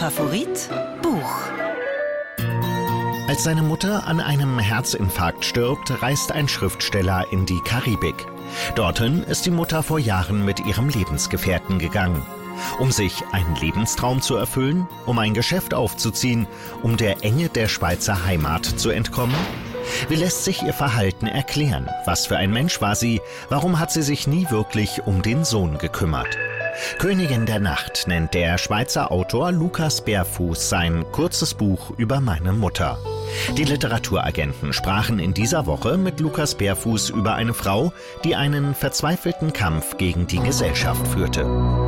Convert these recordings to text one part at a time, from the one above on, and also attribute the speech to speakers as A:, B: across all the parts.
A: Favorit Buch.
B: Als seine Mutter an einem Herzinfarkt stirbt, reist ein Schriftsteller in die Karibik. Dorthin ist die Mutter vor Jahren mit ihrem Lebensgefährten gegangen. Um sich einen Lebenstraum zu erfüllen, um ein Geschäft aufzuziehen, um der Enge der Schweizer Heimat zu entkommen? Wie lässt sich ihr Verhalten erklären? Was für ein Mensch war sie? Warum hat sie sich nie wirklich um den Sohn gekümmert? Königin der Nacht nennt der Schweizer Autor Lukas Berfuß sein kurzes Buch über meine Mutter. Die Literaturagenten sprachen in dieser Woche mit Lukas Berfuß über eine Frau, die einen verzweifelten Kampf gegen die Gesellschaft führte.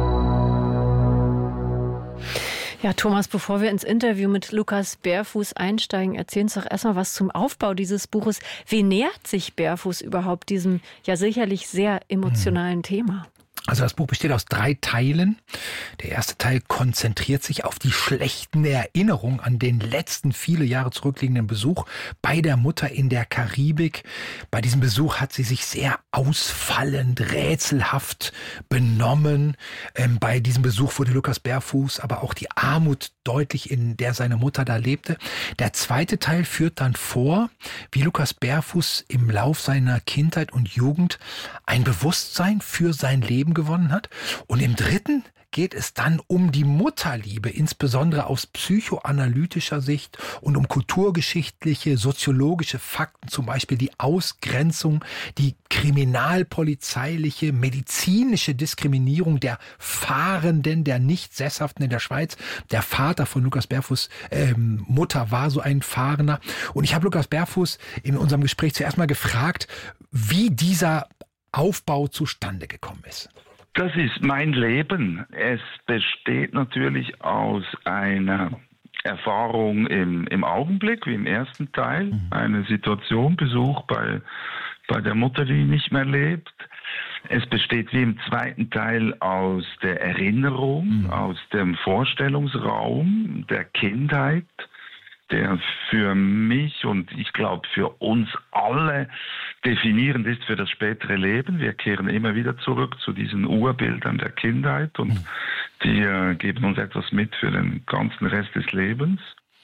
C: Ja, Thomas, bevor wir ins Interview mit Lukas Berfuß einsteigen, erzählen Sie doch erstmal was zum Aufbau dieses Buches. Wie nähert sich Berfuß überhaupt diesem ja sicherlich sehr emotionalen Thema?
D: Also das Buch besteht aus 3 Teilen. Der erste Teil konzentriert sich auf die schlechten Erinnerungen an den letzten viele Jahre zurückliegenden Besuch bei der Mutter in der Karibik. Bei diesem Besuch hat sie sich sehr ausfallend, rätselhaft benommen. Bei diesem Besuch wurde Lukas Berfuß aber auch die Armut deutlich, in der seine Mutter da lebte. Der zweite Teil führt dann vor, wie Lukas Berfuß im Lauf seiner Kindheit und Jugend ein Bewusstsein für sein Leben gewonnen hat. Und im dritten geht es dann um die Mutterliebe, insbesondere aus psychoanalytischer Sicht und um kulturgeschichtliche, soziologische Fakten, zum Beispiel die Ausgrenzung, die kriminalpolizeiliche, medizinische Diskriminierung der Fahrenden, der Nicht-Sesshaften in der Schweiz. Der Vater von Lukas Berfuß' Mutter war so ein Fahrender. Und ich habe Lukas Berfuß in unserem Gespräch zuerst mal gefragt, wie dieser Aufbau zustande gekommen ist.
E: Das ist mein Leben. Es besteht natürlich aus einer Erfahrung im Augenblick, wie im ersten Teil. Eine Situation, Besuch bei der Mutter, die nicht mehr lebt. Es besteht wie im zweiten Teil aus der Erinnerung, aus dem Vorstellungsraum der Kindheit, der für mich und ich glaube für uns alle definierend ist für das spätere Leben. Wir kehren immer wieder zurück zu diesen Urbildern der Kindheit und die geben uns etwas mit für den ganzen Rest des Lebens.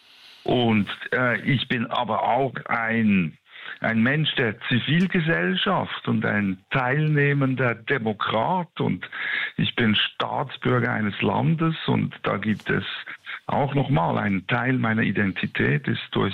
E: Und ich bin aber auch ein Mensch der Zivilgesellschaft und ein teilnehmender Demokrat und ich bin Staatsbürger eines Landes und da gibt es auch nochmal ein Teil meiner Identität ist durch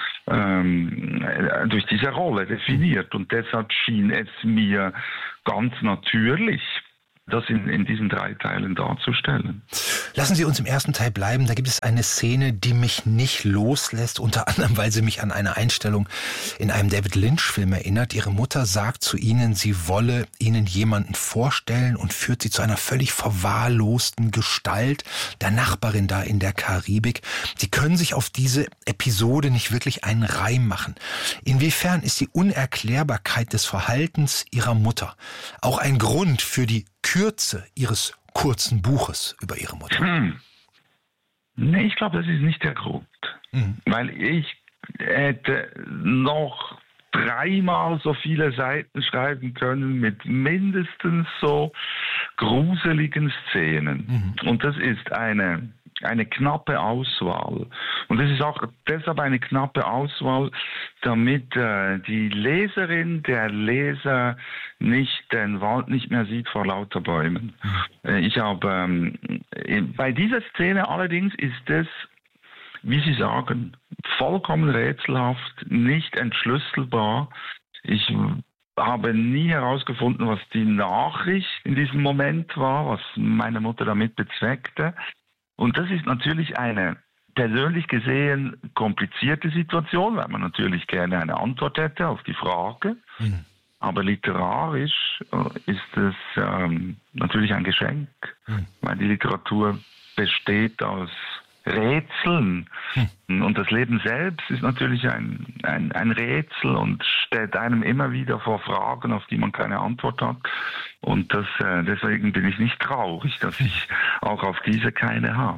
E: diese Rolle definiert und deshalb schien es mir ganz natürlich, das in diesen 3 Teilen darzustellen.
D: Lassen Sie uns im ersten Teil bleiben. Da gibt es eine Szene, die mich nicht loslässt, unter anderem, weil sie mich an eine Einstellung in einem David Lynch-Film erinnert. Ihre Mutter sagt zu Ihnen, sie wolle Ihnen jemanden vorstellen und führt Sie zu einer völlig verwahrlosten Gestalt, der Nachbarin da in der Karibik. Sie können sich auf diese Episode nicht wirklich einen Reim machen. Inwiefern ist die Unerklärbarkeit des Verhaltens Ihrer Mutter auch ein Grund für die Kürze Ihres kurzen Buches über Ihre Mutter?
E: Nee, ich glaube, das ist nicht der Grund. Weil ich hätte noch 3-mal so viele Seiten schreiben können mit mindestens so gruseligen Szenen. Und das ist eine knappe Auswahl. Und es ist auch deshalb eine knappe Auswahl, damit die Leserin, der Leser nicht den Wald nicht mehr sieht vor lauter Bäumen. Ich habe bei dieser Szene allerdings ist es, wie Sie sagen, vollkommen rätselhaft, nicht entschlüsselbar. Ich habe nie herausgefunden, was die Nachricht in diesem Moment war, was meine Mutter damit bezweckte. Und das ist natürlich eine persönlich gesehen komplizierte Situation, weil man natürlich gerne eine Antwort hätte auf die Frage. Aber literarisch ist es natürlich ein Geschenk, weil die Literatur besteht aus Rätseln. Und das Leben selbst ist natürlich ein Rätsel und stellt einem immer wieder vor Fragen, auf die man keine Antwort hat. Und deswegen bin ich nicht traurig, dass ich auch auf diese keine habe.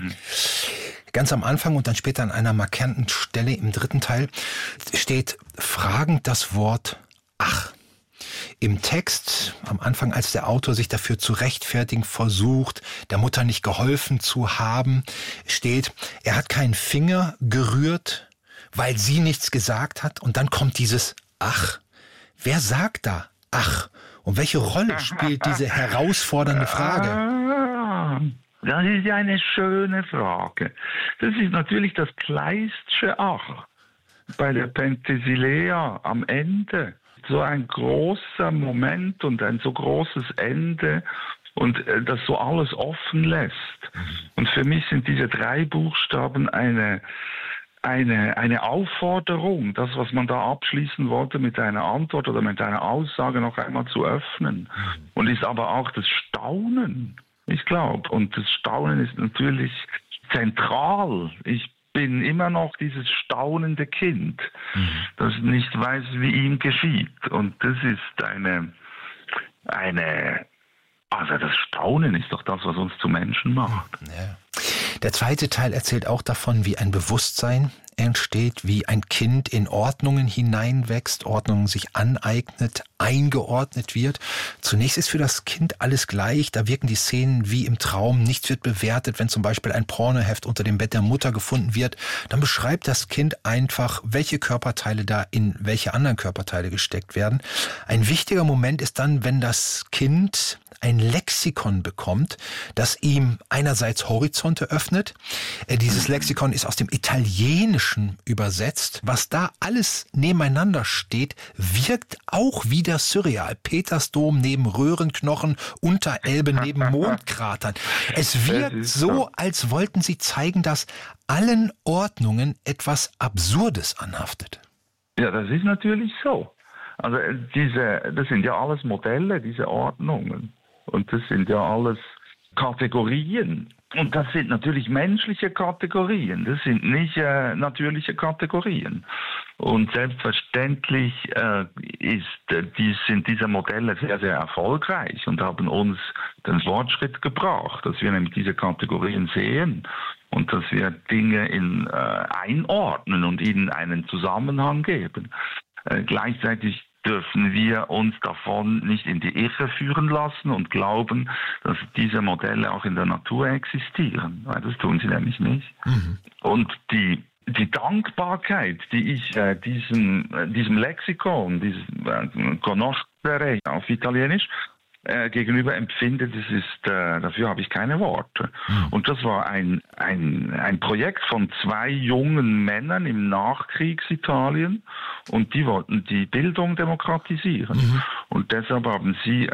D: Ganz am Anfang und dann später an einer markanten Stelle im 3. Teil steht fragend das Wort ach. Im Text, am Anfang, als der Autor sich dafür zu rechtfertigen versucht, der Mutter nicht geholfen zu haben, steht, er hat keinen Finger gerührt, weil sie nichts gesagt hat. Und dann kommt dieses Ach. Wer sagt da Ach? Und welche Rolle spielt diese herausfordernde Frage?
E: Das ist ja eine schöne Frage. Das ist natürlich das Kleistsche Ach bei der Penthesilea am Ende. So ein großer Moment und ein so großes Ende und das so alles offen lässt. Und für mich sind diese 3 Buchstaben eine Aufforderung, das, was man da abschließen wollte, mit einer Antwort oder mit einer Aussage noch einmal zu öffnen. Und ist aber auch das Staunen, ich glaube. Und das Staunen ist natürlich zentral. Ich bin immer noch dieses staunende Kind, das nicht weiß, wie ihm geschieht. Und das ist also das Staunen ist doch das, was uns zu Menschen macht.
D: Ja. Der zweite Teil erzählt auch davon, wie ein Bewusstsein entsteht, wie ein Kind in Ordnungen hineinwächst, Ordnungen sich aneignet, eingeordnet wird. Zunächst ist für das Kind alles gleich, da wirken die Szenen wie im Traum, nichts wird bewertet. Wenn zum Beispiel ein Pornoheft unter dem Bett der Mutter gefunden wird, dann beschreibt das Kind einfach, welche Körperteile da in welche anderen Körperteile gesteckt werden. Ein wichtiger Moment ist dann, wenn das Kind ein Lexikon bekommt, das ihm einerseits Horizonte öffnet. Dieses Lexikon ist aus dem Italienischen übersetzt. Was da alles nebeneinander steht, wirkt auch wieder surreal. Petersdom neben Röhrenknochen, Unterelbe neben Mondkratern. Es wirkt so, als wollten sie zeigen, dass allen Ordnungen etwas Absurdes anhaftet.
E: Ja, das ist natürlich so. Also das sind ja alles Modelle, diese Ordnungen. Und das sind ja alles Kategorien. Und das sind natürlich menschliche Kategorien. Das sind nicht natürliche Kategorien. Und selbstverständlich sind diese Modelle sehr, sehr erfolgreich und haben uns den Fortschritt gebracht, dass wir nämlich diese Kategorien sehen und dass wir Dinge einordnen und ihnen einen Zusammenhang geben. Gleichzeitig dürfen wir uns davon nicht in die Irre führen lassen und glauben, dass diese Modelle auch in der Natur existieren. Weil das tun sie nämlich nicht. Und die Dankbarkeit, die ich diesem Lexikon, diesem Conoscere auf Italienisch, gegenüber empfinde, dafür habe ich keine Worte. Und das war ein Projekt von 2 jungen Männern im Nachkriegsitalien und die wollten die Bildung demokratisieren. Und deshalb haben sie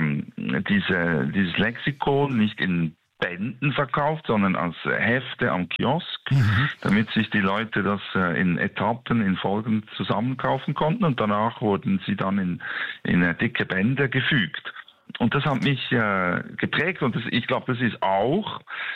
E: dieses Lexikon nicht in Bänden verkauft, sondern als Hefte am Kiosk, damit sich die Leute das in Etappen, in Folgen zusammenkaufen konnten und danach wurden sie dann in dicke Bände gefügt. Und das hat mich geprägt und ich glaube, das ist auch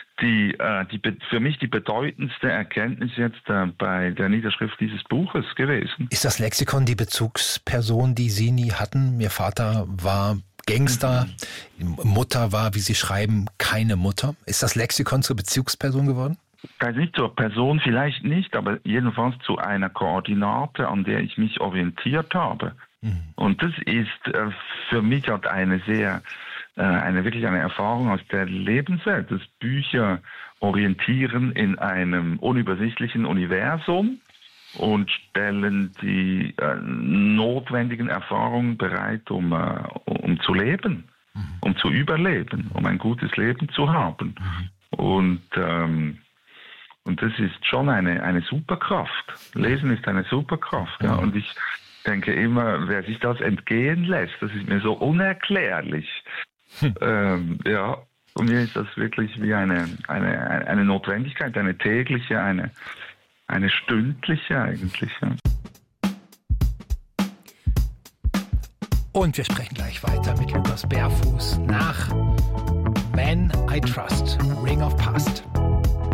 E: für mich die bedeutendste Erkenntnis jetzt bei der Niederschrift dieses Buches gewesen.
D: Ist das Lexikon die Bezugsperson, die Sie nie hatten? Ihr Vater war Gangster, Mutter war, wie Sie schreiben, keine Mutter. Ist das Lexikon zur Bezugsperson geworden?
E: Also nicht zur Person vielleicht nicht, aber jedenfalls zu einer Koordinate, an der ich mich orientiert habe. Und das ist für mich halt wirklich eine Erfahrung aus der Lebenswelt, dass Bücher orientieren in einem unübersichtlichen Universum und stellen die notwendigen Erfahrungen bereit, um zu leben, um zu überleben, um ein gutes Leben zu haben. Und das ist schon eine Superkraft. Lesen ist eine Superkraft. Ja. Und ich denke immer, wer sich das entgehen lässt, das ist mir so unerklärlich. Ja, und mir ist das wirklich wie eine Notwendigkeit, eine tägliche, eine stündliche eigentlich. Ja.
D: Und wir sprechen gleich weiter mit Lukas Berfuß nach Man I Trust, Ring of Past.